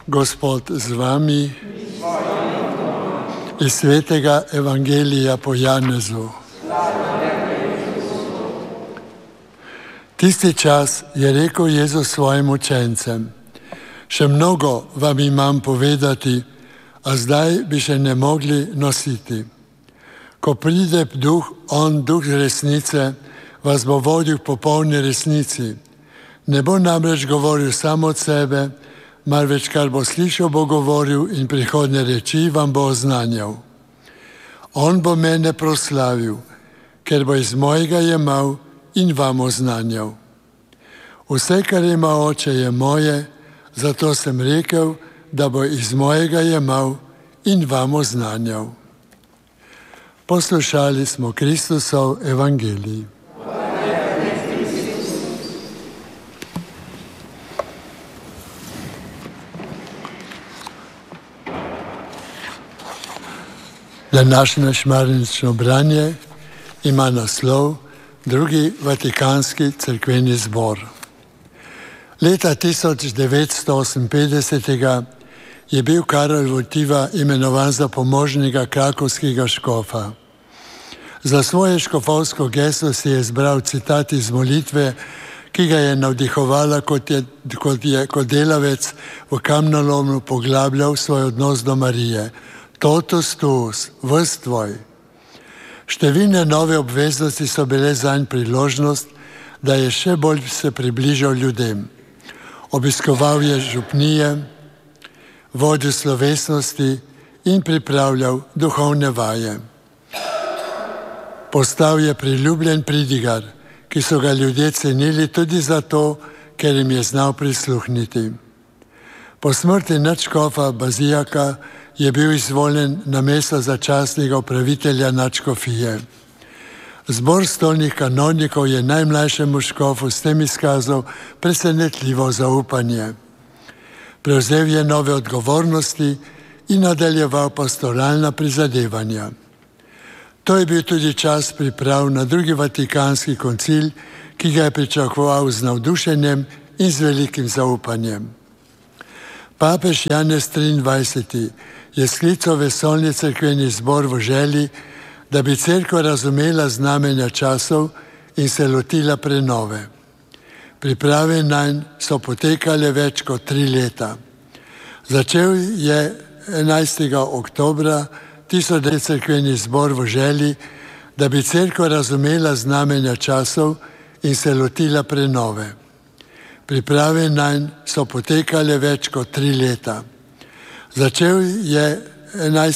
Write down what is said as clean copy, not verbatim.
Gospod z vami. Iz svetega evangelija po Janezu. Tisti čas je rekel Jezus svojim učencem: še mnogo vam imam povedati, a zdaj bi še ne mogli nositi. Ko pride duh resnice, vas bo vodil v popolni resnici. Ne bo namreč govoril samo od sebe, marveč kar bo slišal, bo govoril in prihodnje reči vam bo oznanjal. On bo mene proslavil, ker bo iz mojega jemal in vam oznanjal. Vse, kar ima Oče, je moje, zato sem rekel, da bo iz mojega jemal in vam oznanjal. Poslušali smo Kristusov evangelij. Današnje šmarnično branje ima naslov Drugi Vatikanski cerkveni zbor. Leta 1958 je bil Karol Wojtyła imenovan za pomožnega krakovskega škofa. Za svoje škofovsko geslo si je izbral citat iz molitve, ki ga je navdihovala, kot delavec v kamnolomu poglabljal svoj odnos do Marije. Totus tuus, ves tvoj. Številne nove obveznosti so bile zanj priložnost, da je še bolj se približal ljudem. Obiskoval je župnije, vodil slovesnosti in pripravljal duhovne vaje. Postal je priljubljen pridigar, ki so ga ljudje cenili tudi zato, ker jim je znal prisluhniti. Po smrti nadškofa Bazijaka je bil izvoljen na mesto začasnega upravitelja nadškofije. Zbor stolnih kanonikov je najmlajšemu škofu s tem izkazal presenetljivo zaupanje. Prevzel je nove odgovornosti in nadaljeval pastoralna prizadevanja. To je bil tudi čas priprav na drugi Vatikanski koncil, ki ga je pričakoval z navdušenjem in z velikim zaupanjem. Papež Janez 23. je sklical vesoljni cerkveni zbor v želji, da bi cerkev razumela znamenja časov in se lotila prenove. Priprave nanj so potekale več kot 3 leta. Začel je 11. oktobra 1900 cerkveni zbor v želji, da bi cerkev razumela znamenja časov in se lotila prenove. Priprave nanj so potekale več kot 3 leta. Začel je 11.